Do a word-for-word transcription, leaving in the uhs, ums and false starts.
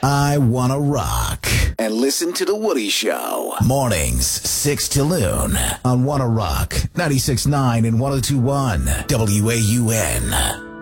I Wanna Rock. And listen to The Woody Show. Mornings, six to noon on Wanna Rock, ninety-six point nine and one oh two point one W A U N.